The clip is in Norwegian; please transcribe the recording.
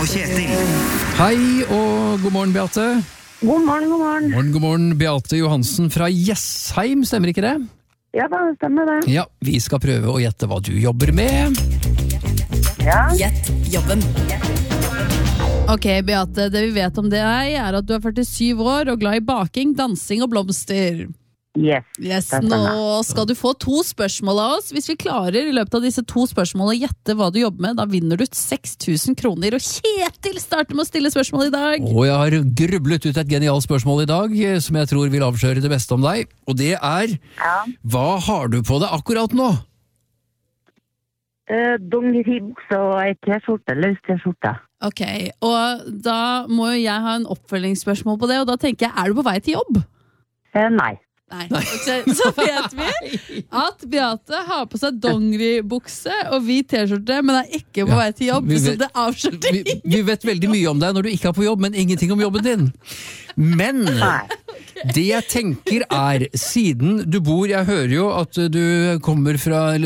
og Kjetil. Hei og god morgen, Beate. God morgen. God morgen, Beate Johansen fra Jessheim, stemmer ikke det? Ja, det stemmer det. Ja, vi skal prøve å gjette hva du jobber med. Ja. Gjett jobben. Ok, Beate, det vi vet om deg er at du er 47 år og glad i baking, dansing og blomster. Yes. Yes, det nå stemmer. skal du få 2 spørsmål av oss. Hvis vi klarer i løpet av disse 2 spørsmålene å gjette hva du jobber med, da vinner du 6.000 kroner. Og Kjetil starter med å stille spørsmål i dag. Og jeg har grublet ut et genialt spørsmål i dag, som jeg tror vil avsløre det beste om deg. Og det er, hva har du på deg akkurat nå? Dongeribukse og ei t-skjorte, løs t-skjorte. Ok, og da må jo jeg ha en oppfølgingsspørsmål på det, og da tenker jeg, er du på vei til jobb? Nei. Nei. Okay, så vet vi at Beate har på seg dongeribukse og hvit t-skjorte, men er ikke på vei til jobb, så det avslører vi vet veldig mye om deg når du ikke er på jobb, men ingenting om jobben din. Men det jeg tenker er, siden du bor, jeg hører jo at du kommer fra